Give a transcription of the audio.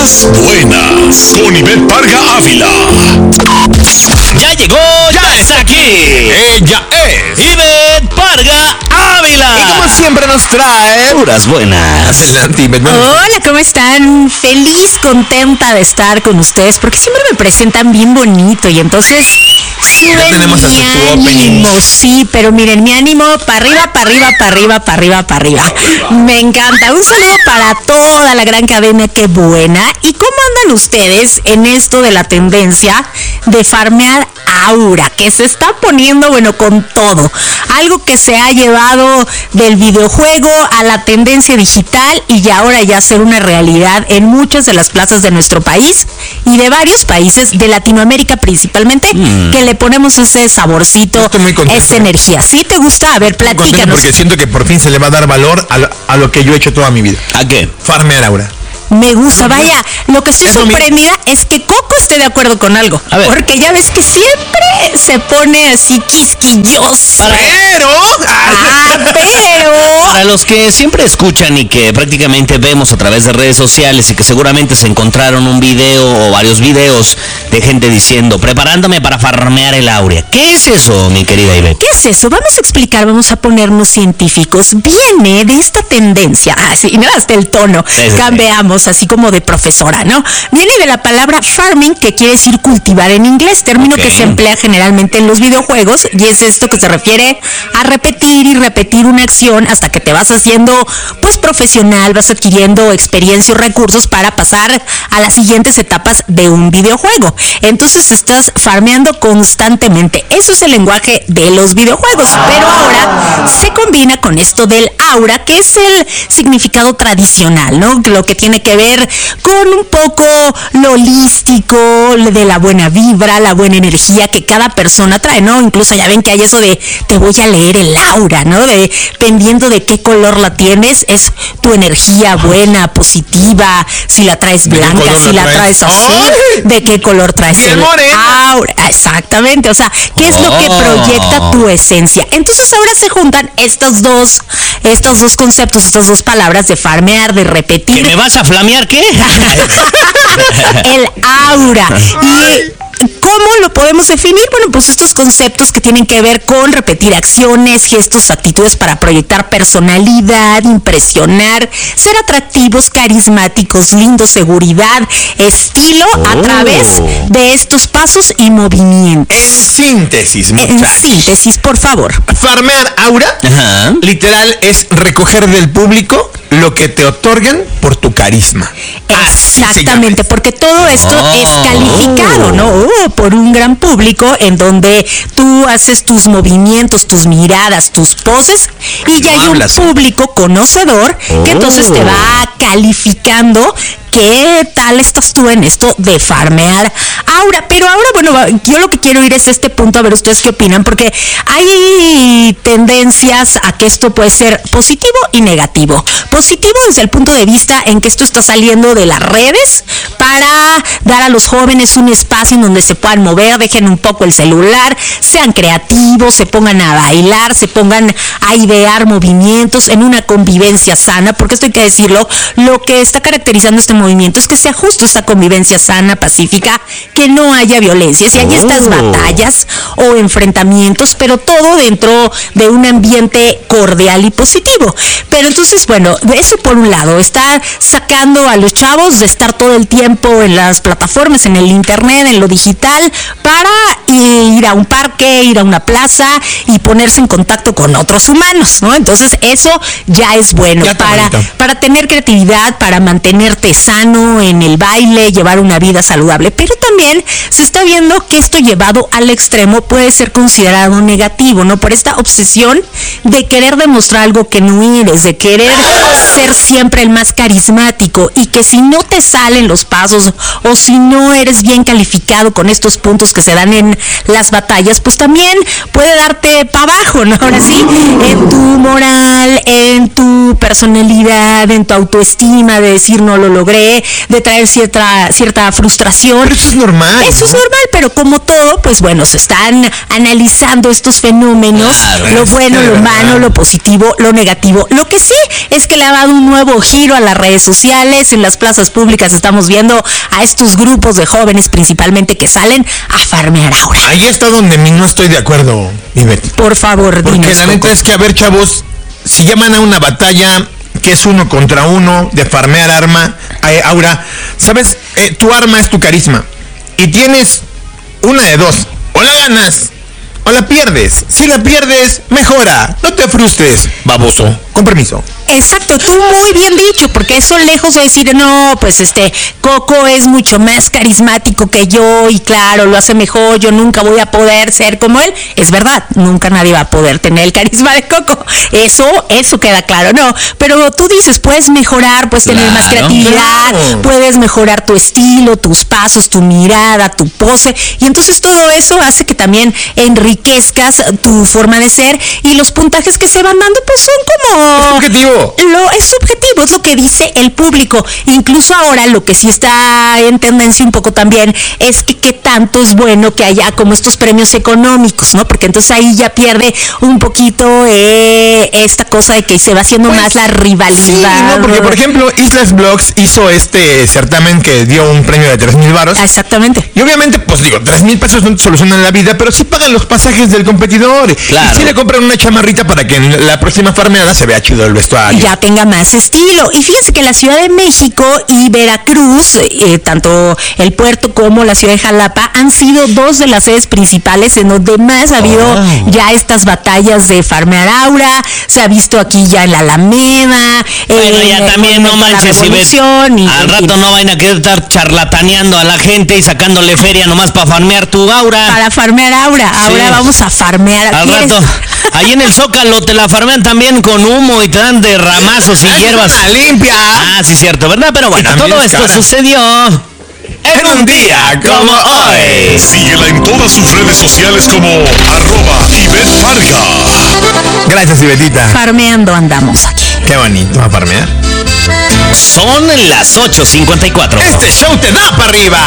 Puras buenas con Ivette Parga Ávila. Ya llegó, ya está aquí. Ella es Ivette Parga Ávila. Y como siempre nos trae puras buenas. Adelante, Ivette. Hola, ¿cómo están? Feliz, contenta de estar con ustedes porque siempre me presentan bien bonito y entonces Ya tenemos hasta tu opening. Sí, pero miren, mi ánimo para arriba, para arriba, para arriba, para arriba, para arriba. Me encanta. Un saludo para toda la gran cadena, qué buena. ¿Y cómo andan ustedes en esto de la tendencia de farmear aura, que se está poniendo, bueno, con todo? Algo que se ha llevado del videojuego a la tendencia digital y ahora ya ser una realidad en muchas de las plazas de nuestro país y de varios países de Latinoamérica principalmente, que le ponemos ese saborcito, Estoy muy contento. esa energía. ¿Sí te gusta? A ver, Contento platícanos. porque siento que por fin se le va a dar valor a lo que yo he hecho toda mi vida. ¿A qué? Farmear aura. Me gusta, vaya, lo que estoy Es lo mío. sorprendida es que Coco esté de acuerdo con algo. A ver. Porque ya ves que siempre se pone así quisquilloso. Pero... Pero... Para los que siempre escuchan y que prácticamente vemos a través de redes sociales y que seguramente se encontraron un video o varios videos de gente diciendo, preparándome para farmear el aura. ¿Qué es eso, mi querida Ivette? ¿Qué es eso? Vamos a explicar, vamos a ponernos científicos. Viene de esta tendencia, sí, ¿no? Hasta el tono, Sí. cambiamos así como de profesora, ¿no? Viene de la palabra farming, que quiere decir cultivar en inglés, término Ok. que se emplea generalmente en los videojuegos, y es esto que se refiere a repetir y repetir una acción hasta que te vas haciendo, pues, profesional, vas adquiriendo experiencia y recursos para pasar a las siguientes etapas de un videojuego. Entonces estás farmeando constantemente. Eso es el lenguaje de los videojuegos, pero ahora se combina con esto del aura, que es el significado tradicional, ¿no? Lo que tiene que ver con un poco lo holístico, de la buena vibra, la buena energía que cada persona trae, ¿no? Incluso ya ven que hay eso de te voy a leer el aura, ¿no? Dependiendo de qué color la tienes, es tu energía buena, positiva, si la traes ¿De qué blanca, color si la la traes? traes azul, ¡Ay! de qué color traes Bien el morena. aura. Exactamente, o sea, ¿qué es lo que proyecta tu esencia? Entonces ahora se juntan estos dos conceptos, estas dos palabras de farmear, de ¿Que repetir, me vas a flamear qué? el aura. ¿Y cómo lo podemos definir? Bueno, pues estos conceptos que tienen que ver con repetir acciones, gestos, actitudes para proyectar personalidad, impresionar, ser atractivos, carismáticos, lindos, seguridad, estilo, a través de estos pasos y movimientos. En síntesis, En muchachos. síntesis, por favor. Farmear aura, Ajá. literal, es recoger del público lo que te otorgan por tu carisma. Así se Exactamente, llama. porque todo esto es calificado, ¿no? Por un gran público en donde tú haces tus movimientos, tus miradas, tus poses y ya no hay un hablas. público conocedor que entonces te va calificando qué tal estás tú en esto de farmear aura. Pero ahora, bueno, yo lo que quiero ir es este punto, a ver ustedes qué opinan, porque hay tendencias a que esto puede ser positivo y negativo. Positivo desde el punto de vista en que esto está saliendo de las redes para dar a los jóvenes un espacio en donde se puedan mover, dejen un poco el celular, sean creativos, se pongan a bailar, se pongan a idear movimientos en una convivencia sana, porque esto hay que decirlo, lo que está caracterizando este movimiento es que sea justo esta convivencia sana, pacífica, que no haya violencia. Si hay estas batallas o enfrentamientos, pero todo dentro de un ambiente cordial y positivo. Pero entonces, bueno, eso por un lado, está sacando a los chavos de estar todo el tiempo en las plataformas, en el internet, en lo digital, para ir a un parque, ir a una plaza y ponerse en contacto con otros humanos, ¿no? Entonces eso ya es bueno Ya está bonito. para tener creatividad, para mantenerte sano en el baile, llevar una vida saludable. Pero también se está viendo que esto llevado al extremo puede ser considerado negativo, ¿no? Por esta obsesión de querer demostrar algo que no eres, de querer ser siempre el más carismático y que si no te salen los pasos o si no eres bien calificado con estos puntos que se dan en las batallas, pues también puede darte para abajo, ¿no? Ahora sí, en tu moral, en tu personalidad, en tu autoestima, de decir no lo logré, de traer cierta frustración. Pero eso es normal. Eso es ¿no? normal, pero como todo, pues bueno, se están analizando estos fenómenos, Claro, lo bueno, lo malo, lo positivo, lo negativo. Lo que sí es que le ha dado un nuevo giro a las redes sociales, en las plazas públicas estamos viendo escuchando a estos grupos de jóvenes principalmente que salen a farmear aura. Ahí está donde no estoy de acuerdo, Ivette. Por favor, Porque dinos, la neta Coco. es que, a ver, chavos, si llaman a una batalla que es 1 contra 1 de farmear aura, ¿sabes? Tu arma es tu carisma. Y tienes una de dos. O la ganas o la pierdes. Si la pierdes, mejora. No te frustres, baboso. Con permiso. Exacto, tú muy bien dicho, porque eso lejos de decir, no, pues Coco es mucho más carismático que yo y claro, lo hace mejor, yo nunca voy a poder ser como él. Es verdad, nunca nadie va a poder tener el carisma de Coco. Eso queda claro, no. Pero tú dices, puedes mejorar, puedes tener más Claro. creatividad, Claro. puedes mejorar tu estilo, tus pasos, tu mirada, tu pose. Y entonces todo eso hace que también enriquezcas tu forma de ser y los puntajes que se van dando, pues son como... Objetivo. Es subjetivo, es lo que dice el público. Incluso ahora lo que sí está en tendencia un poco también es que tanto es bueno que haya como estos premios económicos, ¿no? Porque entonces ahí ya pierde un poquito esta cosa de que se va haciendo Pues, más la rivalidad. Sí, no, porque por ejemplo, Islas Blogs hizo este certamen que dio un premio de 3,000 varos. Ah, exactamente. Y obviamente, pues digo, 3,000 pesos no te solucionan la vida, pero sí pagan los pasajes del competidor. Claro. Y sí le compran una chamarrita para que en la próxima farmeada se vea chido el vestuario. Ya tenga más estilo. Y fíjense que la Ciudad de México y Veracruz, tanto el puerto como la ciudad de Jalapa, han sido dos de las sedes principales en donde más ha habido ya estas batallas de farmear aura. Se ha visto aquí ya en la Alameda. Bueno, en ya el también no Monumento a la manches, Ivette. Revolución, y, Al en fin, rato no vayan a querer estar charlataneando a la gente y sacándole feria nomás para farmear tu aura. para farmear aura. Ahora Sí. vamos a farmear. Al ¿Quieres? rato, ahí en el Zócalo te la farmean también con humo y te dan de ramazos y hierbas. ¡Ah, limpia! Ah, sí, cierto, ¿verdad? Pero bueno, También todo es esto cara. sucedió en un día como hoy. Síguela en todas sus redes sociales como @IvetteFarga. Gracias, Ibetita. Farmeando andamos aquí. Qué bonito, a farmear. Son las 8:54. Este show te da para arriba.